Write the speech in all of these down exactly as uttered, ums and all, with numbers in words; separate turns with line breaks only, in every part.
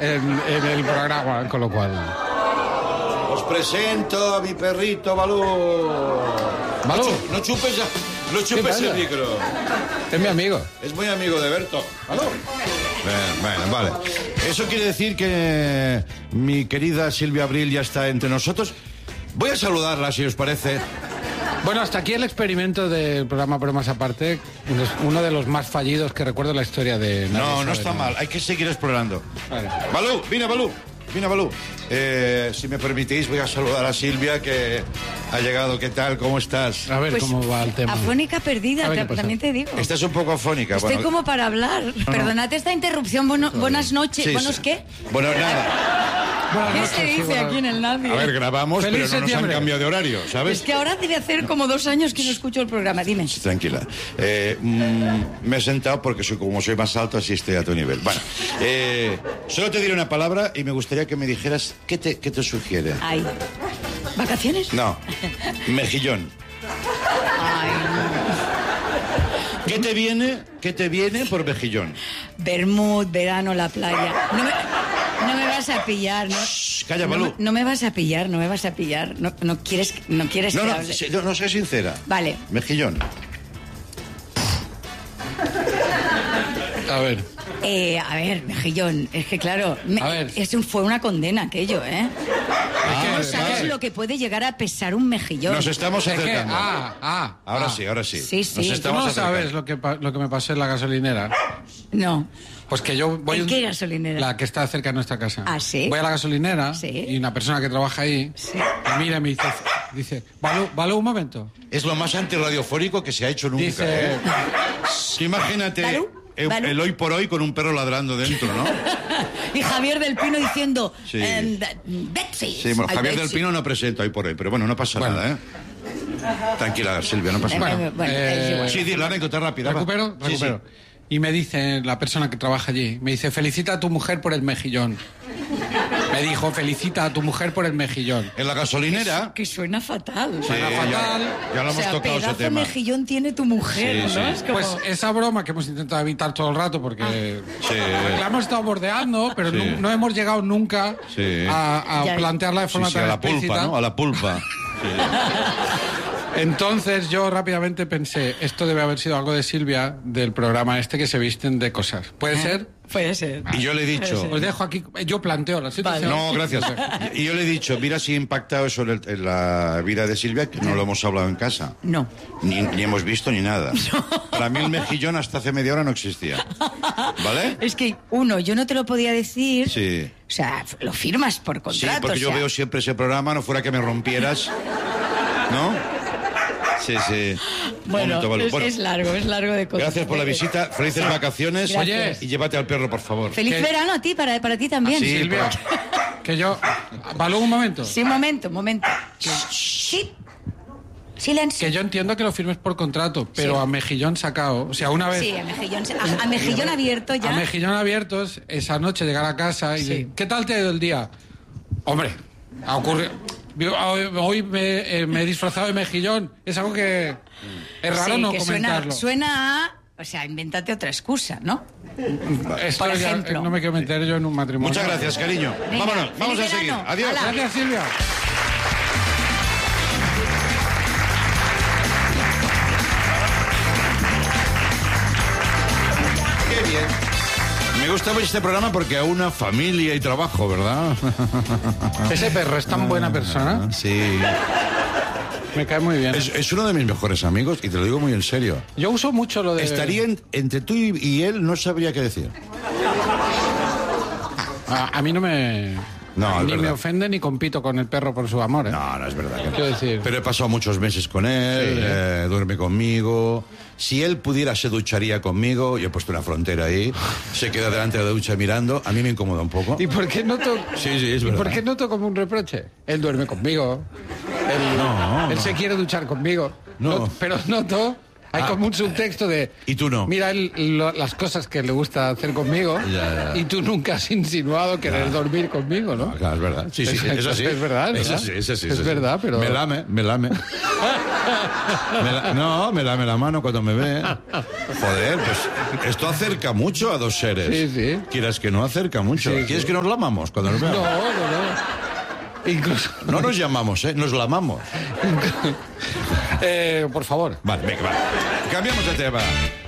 en, en el programa, con lo cual...
Os presento a mi perrito Balú.
Balú.
No chupes, ya, no chupes el micro.
Es mi amigo.
Es muy amigo de Berto. Balú. Bueno, bueno, vale. Eso quiere decir que mi querida Silvia Abril ya está entre nosotros. Voy a saludarla, si os parece.
Bueno, hasta aquí el experimento del programa Bromas Aparte, uno de los más fallidos que recuerdo en la historia de...
No, no está mal, hay que seguir explorando. Vale. Balú, vine Balú, vine Balú. Eh, si me permitís, voy a saludar a Silvia, que ha llegado. ¿Qué tal? ¿Cómo estás?
A ver pues, cómo va el tema.
Afónica perdida, te, también te digo.
Estás un poco afónica.
Estoy
bueno,
como para hablar. No, Perdonad no. esta interrupción. Bueno, buenas noches. Sí, ¿Buenos sí. qué?
Bueno, nada.
¿Qué noches, se dice sí, bueno. aquí en el Nadio?
A ver, grabamos, Feliz pero no septiembre. Nos han cambiado de horario, ¿sabes?
Es que ahora debe hacer como dos años que no escucho el programa. Dime.
Tranquila. Eh, mm, me he sentado porque soy, como soy más alto, así estoy a tu nivel. Bueno, eh, solo te diré una palabra y me gustaría que me dijeras qué te, qué te sugiere.
Ay. ¿Vacaciones?
No. Mejillón.
Ay,
¿Qué te viene? ¿Qué te viene por mejillón?
Bermud, verano, la playa. No me, no me vas a pillar, ¿no?
Shh, calla, Balú.
No, no me vas a pillar, no me vas a pillar. No, no quieres, no quieres
no,
que
no,
hable.
No, no, sé sincera.
Vale.
Mejillón.
A ver.
Eh, a ver, Mejillón, es que claro, me, a ver. Es un, fue una condena aquello, ¿eh? Ah, no sabes vale. lo que puede llegar a pesar un mejillón.
Nos estamos acercando.
Ah, ah.
Ahora
ah.
sí, ahora sí.
Sí, sí.
Nos estamos
¿Tú no
acercando.
sabes lo que, lo que me pasó en la gasolinera?
No.
Pues que yo voy...
¿En
un,
qué gasolinera?
La que está cerca de nuestra casa.
¿Ah, sí?
Voy a la gasolinera
¿Sí?
y una persona que trabaja ahí
sí.
me mira y me dice, dice Balú, Balú, un momento.
Es lo más antirradiofónico que se ha hecho nunca,
dice,
¿eh? Imagínate...
¿Balú?
El, el hoy por hoy con un perro ladrando dentro, ¿no?
Y Javier del Pino diciendo...
Sí,
um, Betsy.
sí bueno, Javier Betsy. del Pino no presenta hoy por hoy, pero bueno, no pasa bueno. nada, ¿eh? Tranquila, Silvia, no pasa
bueno,
nada.
Bueno, eh,
sí, di la anécdota rápida.
¿Recupero?
Sí,
recupero.
Sí.
Y me dice la persona que trabaja allí, me dice, felicita a tu mujer por el mejillón. Me dijo, felicita a tu mujer por el mejillón.
¿En la gasolinera?
Que, que suena fatal.
Sí,
suena fatal.
Ya, ya lo hemos
o sea,
tocado ese tema.
mejillón tiene tu mujer,
sí,
¿no?
Sí.
Es como...
Pues esa broma que hemos intentado evitar todo el rato porque
ah. sí.
la hemos estado bordeando, pero sí. no, no hemos llegado nunca
sí.
a, a plantearla de forma
sí, sí,
tan
a la
explícita.
pulpa, ¿no? A la pulpa. Sí.
Entonces yo rápidamente pensé, esto debe haber sido algo de Silvia del programa este que se visten de cosas. ¿Puede
ah,
ser?
Puede ser.
Y yo le he dicho...
Os dejo aquí, yo planteo la situación.
Vale. No, gracias. Y yo le he dicho, mira si ha impactado eso en, el, en la vida de Silvia, que no lo hemos hablado en casa.
No.
Ni, ni hemos visto ni nada. No. Para mí el mejillón hasta hace media hora no existía. ¿Vale?
Es que, uno, yo no te lo podía decir.
Sí.
O sea, lo firmas por contrato.
Sí, porque yo
o sea...
veo siempre ese programa, no fuera que me rompieras. ¿No? Sí, sí.
Bueno,
momento,
es,
bueno,
es largo, es largo de cosas.
Gracias por la visita, felices vacaciones.
Oye,
y llévate al perro, por favor.
Feliz
¿Qué?
verano a ti, para, para ti también.
¿Ah, sí?
Silvia, que yo... Balú, un momento.
Sí, un momento, un momento. Sí. Silencio.
Que yo entiendo que lo firmes por contrato, pero
sí.
a mejillón sacado, o sea, una vez...
Sí, a mejillón, a, a mejillón abierto ya.
A mejillón abiertos, esa noche llegar a casa y
sí.
decir, ¿qué tal te ha ido el día? Hombre, ha ocurrido... Hoy me, eh, me he disfrazado de mejillón. Es algo que es raro sí, no
que
comentarlo.
Suena, suena a... O sea, invéntate otra excusa, ¿no?
Esto
por
ya,
ejemplo.
no me quiero meter yo en un matrimonio.
Muchas gracias, cariño.
Venga,
vámonos, vamos a seguir.
verano.
Adiós.
Hala.
Gracias, Silvia.
Qué bien. Me gusta este programa porque a una familia y trabajo, ¿verdad?
Ese perro es tan buena persona.
Sí.
Me cae muy bien.
Es, es uno de mis mejores amigos y te lo digo muy en serio.
Yo uso mucho lo de...
Estaría en, entre tú y, y él, no sabría qué decir.
A, a mí no me...
No,
ni
es
me
verdad.
ofende ni compito con el perro por su amor, ¿eh?
No, no es verdad. Que no.
Quiero decir...
Pero he pasado muchos meses con él,
Sí.
eh, duerme conmigo. Si él pudiera, se ducharía conmigo. Yo he puesto una frontera ahí. Se queda delante de la ducha mirando. A mí me incomoda un poco.
¿Y por qué noto...?
Sí, sí, es
¿Y
verdad.
por qué noto como un reproche? Él duerme conmigo. Él,
No.
él se quiere duchar conmigo.
No.
Not- pero noto Hay ah, como un subtexto de...
Y tú no.
Mira él, lo, las cosas que le gusta hacer conmigo
ya, ya.
y tú nunca has insinuado querer ya. dormir conmigo, ¿no?
No, claro, es verdad. Sí, sí, es, eso sí.
Es verdad,
Eso sí, eso sí.
Es
eso
verdad,
sí.
pero...
Me lame, me lame. me la... No, me lame la mano cuando me ve. Joder, pues esto acerca mucho a dos seres.
Sí, sí.
Quieras que no acerca mucho.
Sí,
¿Quieres
sí.
que nos lamamos cuando nos veamos?
No, no, no. Incluso...
No nos llamamos, ¿eh? Nos lamamos.
eh, por favor.
Vale, venga, vale. Cambiamos de tema.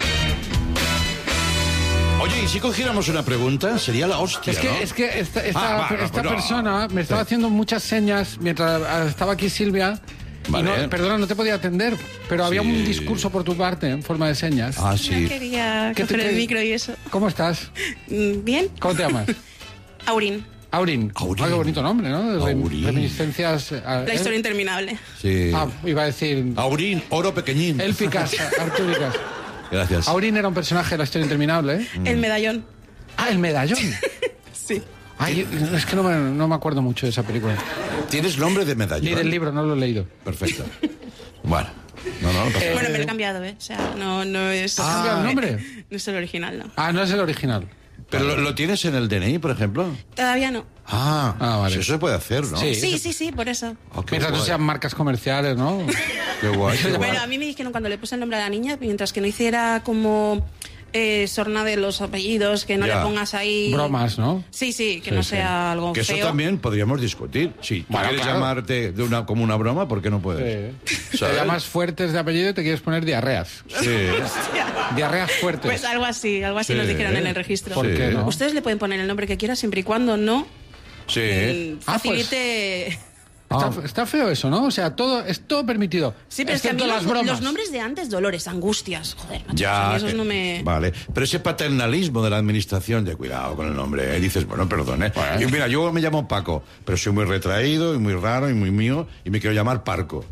Oye, ¿y si cogiéramos una pregunta? Sería la hostia,
Es que,
¿no?
es que esta, esta,
Ah, va,
esta
no,
persona me estaba
sí.
haciendo muchas señas mientras estaba aquí Silvia.
Vale.
Y no, perdona, no te podía atender, pero había
Sí.
un discurso por tu parte en forma de señas.
Ah, sí.
No quería
¿Qué te-
coger el
qué-
micro y eso.
¿Cómo estás?
Mm, ¿Bien?
¿Cómo te llamas?
Aurin.
Aurin.
Aurin.
Ah, qué bonito nombre, ¿no? De rem-
Aurin.
Reminiscencias. a-
La
¿eh?
historia interminable.
Sí.
Ah, iba a decir.
Aurín, oro pequeñín.
Élficas, artúricas.
Gracias.
Aurin era un personaje de la historia interminable, ¿eh?
El medallón.
Ah, el medallón.
Sí.
Ay, es que no me, no me acuerdo mucho de esa película.
¿Tienes nombre de medallón?
Ni del libro, no lo he leído.
Perfecto. Bueno. No, no, no pasa nada.
Bueno, me lo he cambiado, ¿eh? O sea, no, no es...
¿Has cambiado el nombre?
No es el original, no.
Ah, no es el original.
¿Pero lo, lo tienes en el D N I, por ejemplo?
Todavía no.
Ah,
Ah, vale.
pues eso se puede hacer, ¿no?
Sí.
Sí, sí, sí, por eso.
Oh, qué
Mientras no
guay.
sean marcas comerciales, ¿no?
Qué guay, qué guay.
Bueno, a mí me dijeron cuando le puse el nombre a la niña, mientras que no hiciera como eh, sorna de los apellidos, que no
Ya.
le pongas ahí...
Bromas, ¿no?
Sí, sí, que
Sí,
no
sí.
sea algo
Que eso
feo.
también podríamos discutir. Si tú
Bueno,
quieres
claro.
llamarte de una, como una broma, ¿por qué no puedes?
Sí. Te
¿Sabes?
llamas fuertes de apellido y te quieres poner diarreas.
Sí.
Diarreas fuertes.
Pues algo así, algo así
Sí.
nos dijeron en el registro.
¿Por
Sí.
qué no?
Ustedes le pueden poner el nombre que quieran siempre y cuando no
Sí.
mm,
Ah, pues.
facilite...
Está, está feo eso, ¿no? O sea, todo es todo permitido.
Sí, pero es que a mí
excepto
los,
las bromas.
los nombres de antes, Dolores, Angustias, joder, macho, a
Ya,
mí esos
eh,
no me...
vale. Pero ese paternalismo de la administración, de cuidado con el nombre, ¿eh? Dices, bueno, perdón, ¿eh?
Bueno.
Y mira, yo me llamo Paco, pero soy muy retraído y muy raro y muy mío y me quiero llamar Parco.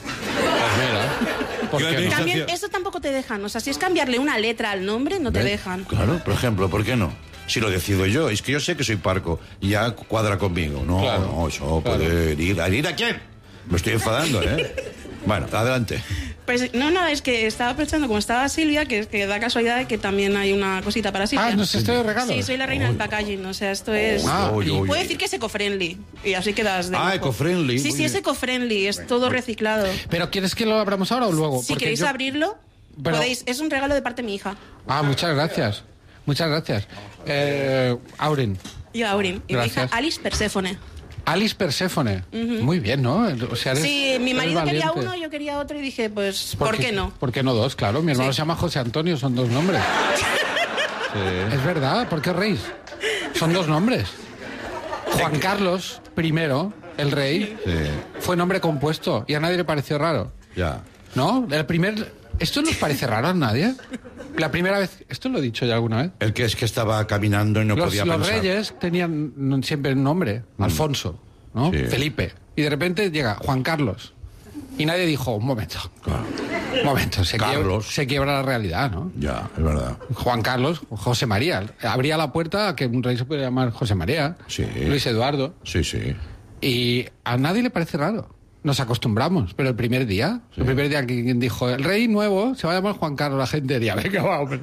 Pues mira, ¿por
Y la
qué no?
administración-
También eso tampoco te dejan, o sea, si es cambiarle una letra al nombre, no te
¿Ves?
dejan.
Claro, por ejemplo, ¿por qué no? Si lo decido yo, es que yo sé que soy Parco y ya cuadra conmigo. No,
Claro,
no, eso
claro.
puede ir. ¿A ir a quién? Me estoy enfadando, ¿eh? Bueno, adelante.
Pues no, no, es que estaba pensando, como estaba Silvia, que, que da casualidad de que también hay una cosita para Silvia.
Ah, ¿nos estoy de regalo?
Sí, soy la reina del packaging, o sea, esto es...
Ah,
Oye,
y-
oye.
Puedo decir que es eco-friendly, y así quedas de
Ah,
lujo.
eco-friendly,
Sí,
muy
sí,
bien.
es eco-friendly, es todo reciclado.
¿Pero quieres que lo abramos ahora o luego?
Si
Porque
queréis
yo-
abrirlo,
Pero-
podéis, es un regalo de parte de mi hija.
Ah, muchas gracias. Muchas gracias. Eh, Aurin.
Yo, Aurin, y mi hija
Gracias.
Alice Perséfone.
Alice Perséfone. Muy bien, ¿no? O sea, eres-
Sí, mi
eres
marido quería
valiente.
uno, yo quería otro, y dije, pues, ¿por, qué no?
¿Por qué no dos? Claro, mi hermano
Sí.
se llama José Antonio, son dos nombres. Es verdad, ¿por qué reís? Son dos nombres. Juan Carlos primero, el rey,
Sí,
fue nombre compuesto y a nadie le pareció raro.
ya.
¿No? El primer... ¿Esto nos parece raro a nadie? La primera vez... ¿Esto lo he dicho ya alguna vez?
El que es que estaba caminando y no
Los,
podía
los
pensar.
reyes tenían mm, siempre un nombre, Alfonso, ¿no?
Sí.
Felipe. Y de repente llega Juan Carlos. Y nadie dijo, un momento,
Claro.
un momento, se, quiebra,
Carlos.
se quiebra la realidad, ¿no?
Ya, es verdad.
Juan Carlos, José María. Abría la puerta a que un rey se pudiera llamar José María,
Sí.
Luis Eduardo.
Sí, sí.
Y a nadie le parece raro. Nos acostumbramos, pero el primer día, el primer día que quien dijo, el rey nuevo se va a llamar Juan Carlos, la gente diría, venga, va, hombre.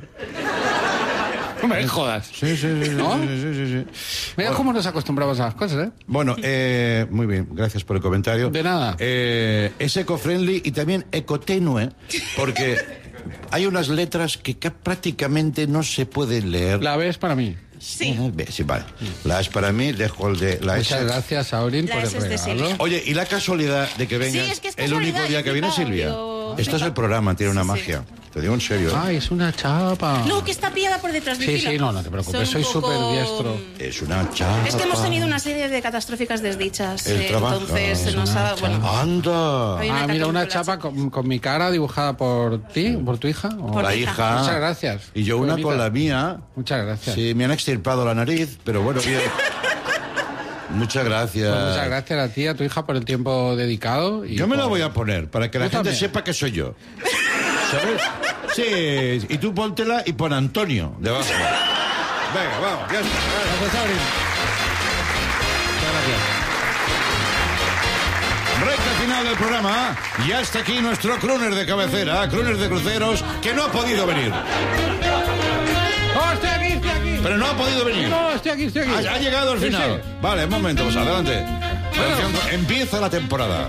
No me jodas.
Sí, sí, sí, sí,
¿No?
sí, sí, sí, sí.
Mira cómo nos acostumbramos a las cosas, ¿eh?
Bueno, eh, muy bien, gracias por el comentario.
De nada.
Eh, es eco-friendly y también ecotenue, porque hay unas letras que ca- prácticamente no se pueden leer.
La B es para mí.
Sí.
Eh, ve, sí, vale. La es para mí, dejo el de la
Muchas
S.
gracias, Aurin,
La
por el
S es de
regalo.
Silvia.
Oye, y la casualidad de que vengas
Sí, es que es
el único
casualidad,
día que
he
viene
flipado,
Silvia.
yo-
Esto es
flipa.
el programa, tiene una
Sí, sí.
magia. Te digo en serio. ¿eh?
Ay, es una chapa.
No, que está pillada por detrás de
Sí, sí, no, no te preocupes,
Son
soy
un poco-
súper diestro.
Es una chapa.
Es que hemos tenido una serie de catastróficas desdichas.
El
eh,
trabajo.
entonces
Es
se nos ha... Bueno,
¡Anda!
Hay una
Ah, mira, una
caquín con la
chapa con, con mi cara dibujada por ti, por tu hija. ¿o?
Por
La
mi hija.
hija.
Muchas gracias.
Y yo una
Bonita.
con la mía.
Muchas gracias.
Sí, me han extirpado la nariz, pero bueno, bien. Muchas gracias.
Pues muchas gracias a ti, a tu hija, por el tiempo dedicado. Y
Yo me la
por-
voy a poner para que la
Yo
gente
también.
sepa que soy yo. ¿Sabes? Sí, y tú póntela y pon Antonio debajo. Venga, vamos, ya está.
Gracias, Aurin. Muchas gracias.
Recta final. final del programa. Ya está aquí nuestro crooner de cabecera, crooner de cruceros, que no ha podido venir.
¡Oh, estoy aquí, estoy aquí!
Pero no ha podido venir.
No, estoy aquí, estoy aquí.
Ha, ha llegado al final. Sí, sí. Vale, un momento, pues adelante. Bueno. Empieza la temporada.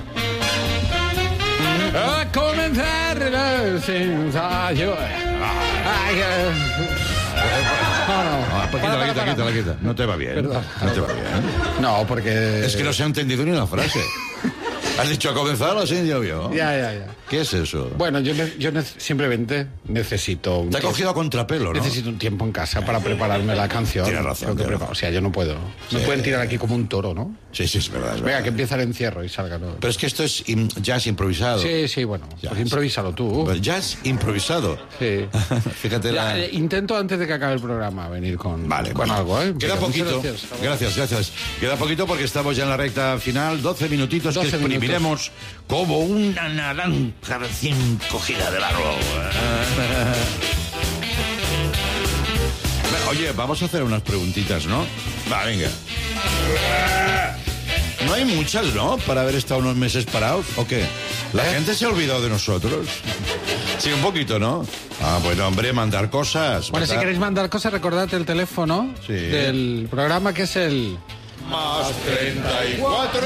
A comenzar el ensayo. Ay,
no, no. Quita, la quita, quita, la quita. No te va bien.
Perdón.
No te va bien.
No, porque...
Es que no se ha entendido ni la frase. ¿Has dicho a comenzar así, yo vio?
Ya, ya, ya.
¿Qué es eso?
Bueno, yo, ne- yo ne- simplemente necesito... Un
Te ha cogido a contrapelo, ¿no?
Necesito un tiempo en casa para prepararme la canción.
Tienes razón.
Tengo que preparar- O sea, yo no puedo.
Sí.
Me pueden tirar aquí como un toro, ¿no?
Sí, sí, es verdad. Es
Venga,
verdad.
que empieza el encierro y salga, ¿no?
Pero es que esto es im- jazz improvisado.
Sí, sí, bueno.
Jazz.
Pues improvísalo tú.
Pero jazz improvisado.
Sí.
Fíjate
Ya,
la...
eh, intento antes de que acabe el programa venir con,
Vale,
con
bueno.
algo, ¿eh?
Queda
Venga, muchas
poquito.
Gracias.
gracias, gracias. Queda poquito porque estamos ya en la recta final. doce minutitos
doce
que exprimiremos como una naranja recién cogida del árbol. Oye, vamos a hacer unas preguntitas, ¿no? Va, venga. No hay muchas, ¿no? Para haber estado unos meses parados, ¿o qué? ¿La
¿Eh?
gente se ha olvidado de nosotros? Sí, un poquito, ¿no? Ah, bueno, hombre, mandar cosas.
Bueno, si
mandar-
queréis mandar cosas, recordad el teléfono
Sí.
del programa, que es el...
Más treinta y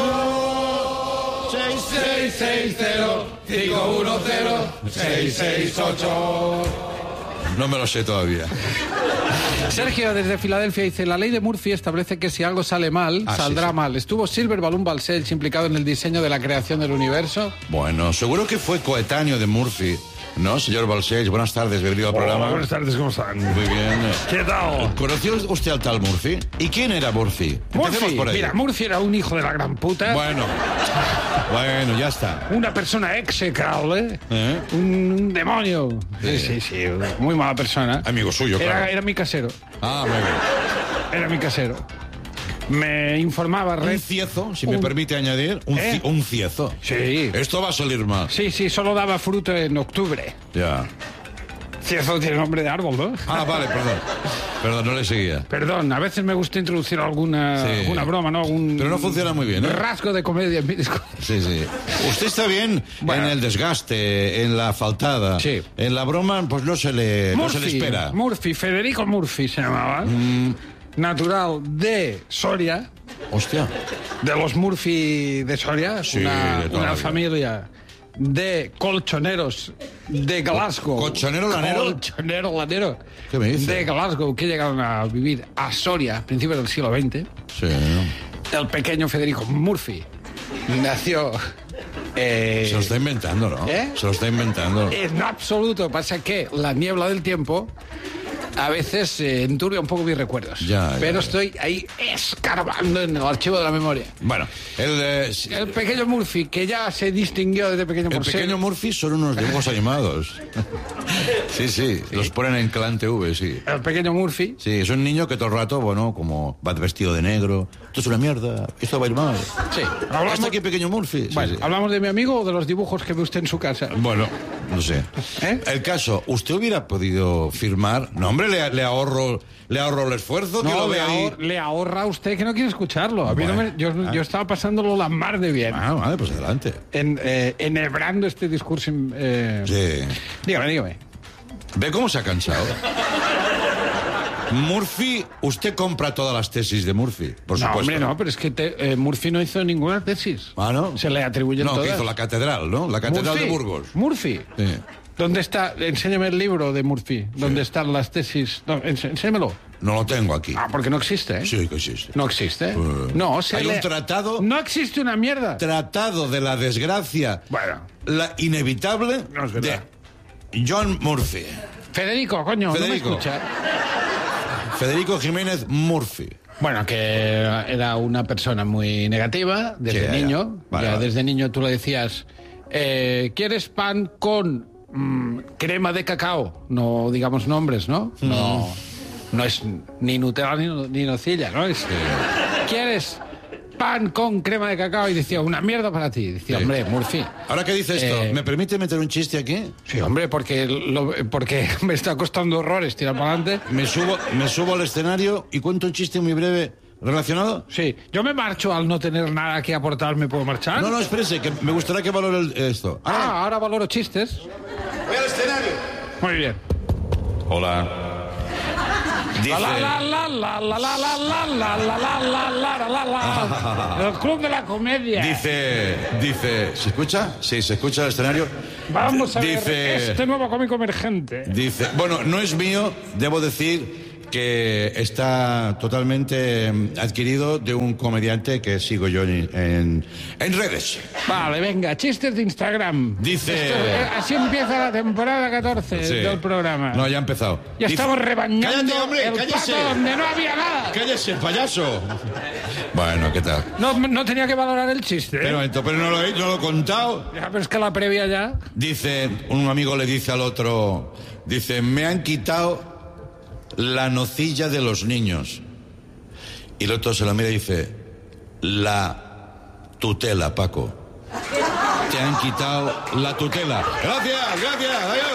cuatro seis seis seis cero
cinco uno cero seis seis ocho.
No me lo sé todavía.
Sergio, desde Filadelfia, dice: la ley de Murphy establece que si algo sale mal,
Ah,
saldrá
sí, sí.
mal. ¿Estuvo Silver Balloon Balcells implicado en el diseño de la creación del universo?
Bueno, seguro que fue coetáneo de Murphy, ¿no, señor Balcells? Buenas tardes, bienvenido al programa.
Buenas tardes, ¿cómo están?
Muy bien.
¿Qué tal?
¿Conoció usted al tal Murphy? ¿Y quién era Murphy? Empecemos
Murphy,
por ahí.
mira, Murphy era un hijo de la gran puta.
Bueno, bueno, ya está.
Una persona execrable,
¿Eh?
un demonio. Sí, sí, sí, muy mala persona.
Amigo suyo,
Era,
claro.
era mi casero,
Ah, muy bien.
era mi casero. Me informaba...
Un
red-
ciezo, si me
un-
permite añadir, un,
¿Eh?
ci- un ciezo.
Sí,
Esto va a salir mal.
sí, sí, solo daba fruto en octubre.
Ya.
Sí, eso tiene nombre de árbol, ¿no?
Ah, vale, perdón. Perdón, no le seguía.
Perdón, a veces me gusta introducir alguna,
Sí.
alguna broma, ¿no? Algún
Pero no funciona muy bien, ¿eh?
rasgo de comedia en mi discurso.
Sí, sí. Usted está bien
Bueno.
en el desgaste, en la faltada.
Sí.
En la broma, pues no se le, no se le
Murphy,
espera.
Murphy, Federico Murphy se llamaba. Natural de Soria,
Hostia.
de los Murphy de Soria,
Sí,
una,
de toda
una
la vida.
familia de colchoneros de Glasgow.
¿Colchonero lanero?
Colchonero lanero.
¿Qué me dice?
De Glasgow, que llegaron a vivir a Soria a principios del siglo veinte.
Sí.
El pequeño Federico Murphy nació... eh,
Se lo está inventando, ¿no?
¿Eh?
Se lo está inventando.
En absoluto. Pasa que la niebla del tiempo a veces eh, enturbia un poco mis recuerdos.
Ya, ya,
pero
ya.
estoy ahí escarbando en el archivo de la memoria.
Bueno, el, eh,
El pequeño Murphy, que ya se distinguió desde pequeño
el
por ser-
pequeño Murphy son unos dibujos animados. Sí, sí, los ponen en Clan T V, sí.
El pequeño Murphy.
Sí, es un niño que todo el rato, bueno, como va vestido de negro. Esto es una mierda, esto va a ir mal.
Sí.
Hablamos... ¿Hasta aquí, pequeño Murphy? Sí,
Bueno,
sí.
¿hablamos de mi amigo o de los dibujos que ve usted en su casa?
Bueno, no sé.
¿Eh?
El caso, ¿usted hubiera podido firmar? No, hombre, le, le ahorro le ahorro el esfuerzo que
No,
lo
le,
ve ahí.
ahor- le ahorra a usted que no quiere escucharlo. A mí no
Bueno.
me- yo,
Ah.
yo estaba pasándolo la mar de bien.
Ah, vale, pues adelante.
En, eh, enhebrando este discurso. eh,
Sí.
Dígame, dígame.
¿Ve cómo se ha cansado? Murphy, usted compra todas las tesis de Murphy, por
No,
supuesto.
hombre, no, pero es que te- eh, Murphy no hizo ninguna tesis.
Ah, ¿no?
Se le atribuyen
No,
todas.
que hizo la catedral, ¿no? La catedral
Murphy,
de Burgos.
Murphy.
Sí.
¿Dónde está? Enséñame el libro de Murphy. ¿Dónde están las tesis? No, ens- enséñamelo.
No lo tengo aquí.
Ah, porque no existe, ¿eh?
Sí que existe.
No existe.
Eh,
no, se
hay
le-
un tratado-
No existe una mierda.
Tratado de la desgracia,
Bueno,
la inevitable
No es verdad.
de John Murphy.
Federico, coño,
Federico.
no me escucha.
Federico Jiménez Murphy.
Bueno, que era una persona muy negativa desde
Sí, ya, ya.
niño.
Vale,
Ya
vale.
desde niño tú le decías, eh, ¿quieres pan con mm, crema de cacao? No digamos nombres, ¿no?
Mm.
No, no es ni Nutella ni, ni nocilla, ¿no? Es, ¿quieres pan con crema de cacao? Y decía, una mierda para ti. Decía,
Sí.
hombre, Murphy.
Ahora que dice esto,
Eh,
¿me permite meter un chiste aquí?
Sí, hombre, porque, lo- porque me está costando horrores tirar para adelante.
Me subo, me subo al escenario y cuento un chiste muy breve relacionado?
Sí. Yo me marcho al no tener nada que aportar, ¿me puedo marchar?
No, no, espérese, que me gustaría que valore el- esto.
Ah, ahora valoro chistes.
Voy al escenario.
Muy bien.
Hola. Dice...
La la la la la la la la la la la la la la la. El club de la comedia.
Dice, dice, ¿se escucha? Sí, se escucha el escenario.
Vamos a
Dice-
ver este nuevo cómico emergente.
Dice, bueno, no es mío, debo decir que está totalmente em, adquirido de un comediante que sigo yo en, en, en redes.
Vale, venga, chistes de Instagram.
Dice-
Esto, eh, así empieza la temporada catorce
Sí.
del programa.
No, ya ha empezado.
Ya
Dice-
estamos rebañando
¡Cállate, hombre!
el
¡Cállese!
pato donde no había nada.
¡Cállese, payaso! Bueno, ¿qué tal?
No, no tenía que valorar el chiste. ¿eh?
Pero, pero no, lo he, no lo he contado.
Ya, pero es que la previa ya...
Dice, un amigo le dice al otro, dice, me han quitado la nocilla de los niños. Y el otro se lo mira y dice, la tutela, Paco. Te han quitado la tutela. Gracias, gracias, adiós.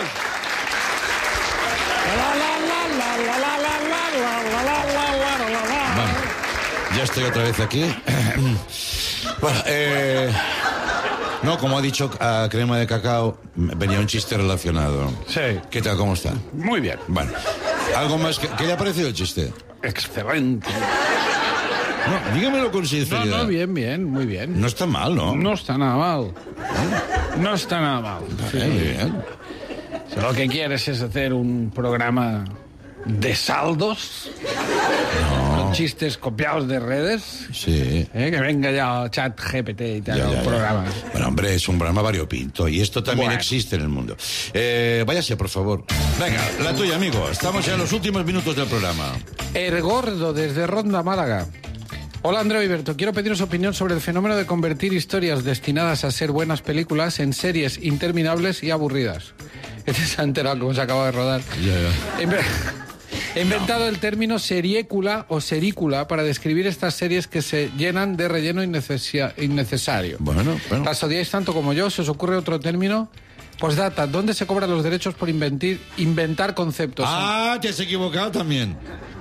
La, la, la, la, la, la, la, la, la, la, la, la, la, la.
Bueno, ya estoy otra vez aquí. Bueno, eh, no, como ha dicho a Crema de Cacao, venía un chiste relacionado.
Sí.
¿Qué tal, cómo está?
Muy bien.
Bueno, ¿algo más? que- ¿Qué le ha parecido el chiste?
Excelente.
No, dígamelo con
No,
sinceridad.
no, bien, bien, muy bien.
No está mal, ¿no?
No está nada mal. No está nada mal. Sí.
Eh, muy bien.
Si lo que quieres es hacer un programa de saldos, con chistes copiados de redes,
Sí.
¿eh? Que venga ya Chat G P T y te
Ya,
haga
ya,
un
ya.
programa.
Bueno, hombre, es un programa variopinto y esto también
Bueno.
existe en el mundo. Eh, váyase, por favor. Venga, la tuya, amigo. Estamos ya en los últimos minutos del programa.
El Gordo, desde Ronda, Málaga. Hola, Andreu y Berto. Quiero pediros opinión sobre el fenómeno de convertir historias destinadas a ser buenas películas en series interminables y aburridas. Este se ha enterado cómo se acaba de rodar.
Ya, ya.
He inve- He inventado el término seriécula o serícula para describir estas series que se llenan de relleno innecesia- innecesario.
Bueno, bueno.
¿Las odiáis tanto como yo? ¿Se os ocurre otro término? Postdata, ¿dónde se cobran los derechos por inventir, inventar conceptos?
Ah, te has equivocado también.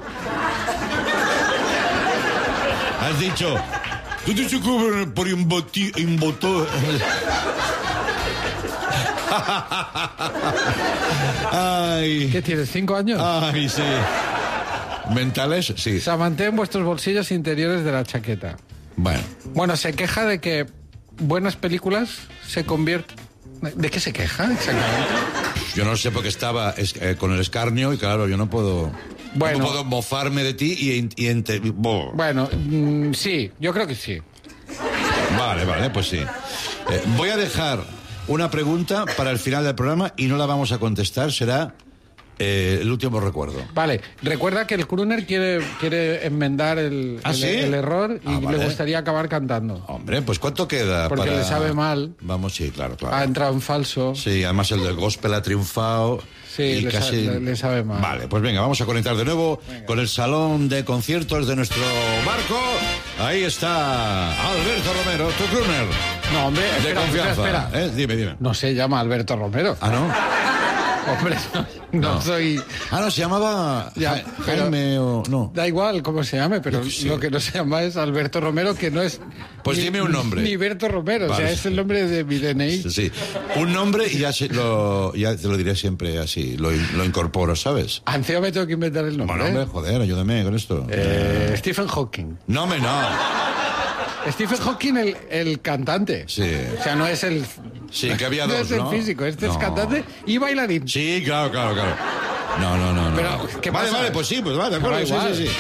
Has dicho, tú te se cobran por invotar. Ay,
¿Qué tienes, cinco años?
ay, sí. ¿Mentales? Sí.
Se mantén vuestros bolsillos interiores de la chaqueta.
Bueno,
Bueno, se queja de que buenas películas se convierten... ¿De qué se queja exactamente?
yo no sé por qué estaba es- eh, con el escarnio y claro, yo no puedo...
Bueno.
No puedo mofarme de ti y... y ente- bo.
Bueno, mm, sí, yo creo que sí.
Vale, vale, pues sí. Eh, voy a dejar una pregunta para el final del programa y no la vamos a contestar, será eh, el último recuerdo.
Vale, recuerda que el crooner quiere, quiere enmendar el,
¿Ah,
el-
sí?
el error y
Ah, vale.
le gustaría acabar cantando.
Hombre, pues ¿cuánto queda?
Porque
para-
le sabe mal.
Vamos, sí, claro, claro.
Ha entrado en falso.
Sí, además el del gospel ha triunfado.
Sí,
y
le,
casi...
sa- le- le sabe mal.
Vale, pues venga, vamos a conectar de nuevo con el salón de conciertos de nuestro barco. Ahí está Alberto Romero, tu crooner
No, hombre,
de
espera,
confianza.
espera, espera.
¿Eh? Dime, dime.
No se llama Alberto Romero.
Ah, ¿no?
Hombre, no, no
No.
soy...
Ah, no, se llamaba
Ya,
Ja-
pero-
Jaime o... No.
Da igual cómo se llame, pero
Yo qué sé.
lo que no se llama es Alberto Romero, que no es...
Pues dime un nombre.
Ni Berto Romero, o
Vale.
sea, es el nombre de mi D N I.
Sí, sí. Un nombre y ya, se- lo, ya te lo diré siempre así, lo, in- lo incorporo, ¿sabes?
Encima me tengo que inventar el nombre.
Bueno, hombre,
¿eh?
joder, ayúdame con esto.
Eh, Stephen Hawking.
No, me no.
Stephen Hawking, el, el cantante.
Sí.
O sea, no es el...
Sí, que había
no
dos,
es
¿no?
el físico, este
No.
es cantante y bailarín.
Sí, claro, claro, claro. No, no, no, no.
Pero, ¿qué
vale,
pasa?
vale, pues sí, pues vale, de acuerdo,
Da
sí,
igual.
sí, sí.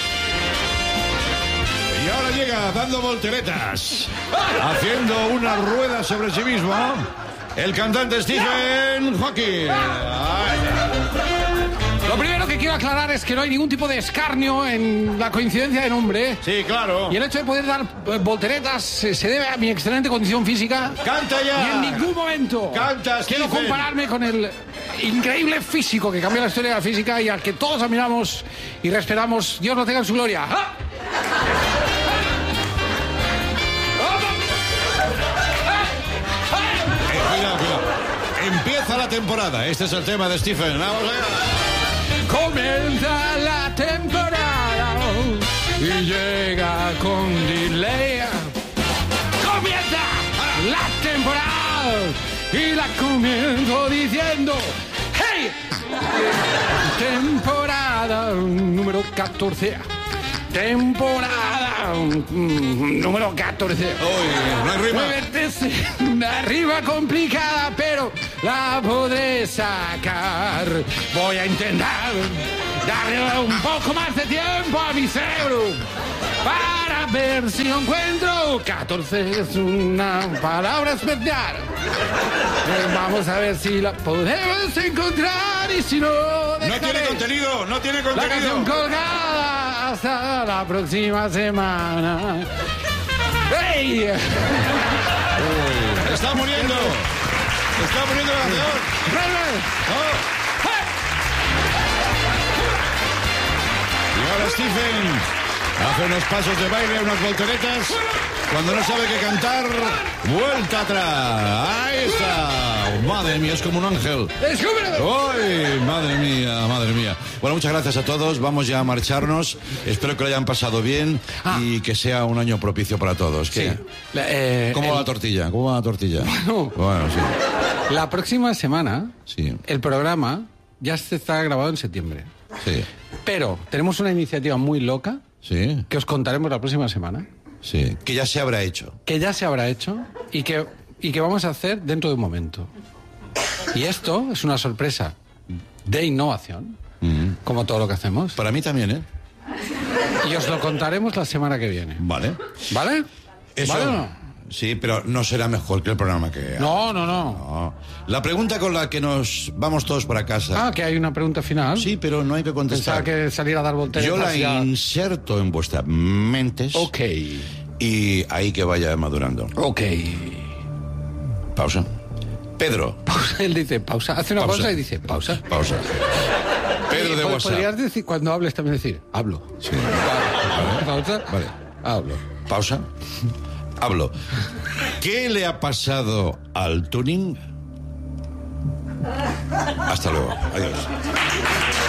Y ahora llega dando volteretas, haciendo una rueda sobre sí mismo, el cantante Stephen Hawking. Ay.
Lo primero que quiero aclarar es que no hay ningún tipo de escarnio en la coincidencia de nombre.
Sí, claro.
Y el hecho de poder dar eh, volteretas eh, se debe a mi excelente condición física.
¡Canta
Y
ya!
en ningún momento
Canta,
quiero
Stephen.
compararme con el increíble físico que cambió la historia de la física y al que todos admiramos y respetamos. Dios lo tenga en su gloria. ¡Ah!
Eh, cuidado, cuidado. Empieza la temporada. Este es el tema de Stephen. Vamos allá.
Comienza la temporada y llega con delay. Comienza la temporada y la comienzo diciendo ¡hey! Temporada número catorce. Temporada mm, número catorce.
Uy, no hay rima.
Muévete, una rima complicada, pero la podré sacar. Voy a intentar darle un poco más de tiempo a mi cerebro para ver si lo encuentro. catorce es una palabra especial. Vamos a ver si la podemos encontrar y si no...
No tiene contenido, no tiene contenido.
La canción colgada. Hasta la próxima semana. ¡Ey!
Uy, está muriendo. Está muriendo la canción. Oh. Y ahora Stephen hace unos pasos de baile, unas volteretas. Cuando no sabe qué cantar, vuelta atrás. Ahí está. Madre mía, es como un ángel. ¡Uy! Madre mía, madre mía. Bueno, muchas gracias a todos. Vamos ya a marcharnos. Espero que lo hayan pasado bien ah. y que sea un año propicio para todos. ¿Qué? Sí. La, eh, ¿Cómo el... va la tortilla? ¿Cómo va la tortilla?
Bueno,
bueno sí.
La próxima semana,
sí.
el programa ya se está grabado en septiembre.
Sí.
Pero tenemos una iniciativa muy loca
sí.
que os contaremos la próxima semana.
Sí, que ya se habrá hecho.
Que ya se habrá hecho y que, y que vamos a hacer dentro de un momento. Y esto es una sorpresa de innovación, mm-hmm. como todo lo que hacemos.
Para mí también, ¿eh?
Y os lo contaremos la semana que viene.
Vale.
¿Vale?
Eso,
¿Vale o no?
Sí, pero no será mejor que el programa que...
No, no, no,
no. La pregunta con la que nos vamos todos para casa...
Ah, que hay una pregunta final.
Sí, pero no hay que contestar.
Pensaba que salir a dar volteretas.
Yo la
ya...
inserto en vuestras mentes.
Ok.
Y ahí que vaya madurando.
Ok.
Pausa. Pedro.
Pausa, él dice pausa. Hace una pausa, pausa y dice pausa.
Pausa. Pedro de WhatsApp.
Podrías decir, cuando hables también decir, hablo.
Sí.
Vale. Pausa.
Vale.
Hablo.
Pausa. Hablo. ¿Qué le ha pasado al tuning? Hasta luego. Adiós.